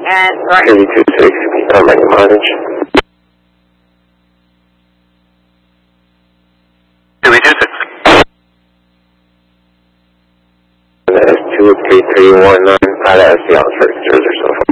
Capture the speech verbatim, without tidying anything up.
And right. thirty-two six, I'm making mileage. thirty-two six. That is two three three one nine, I'd ask the officer, zero zero so far.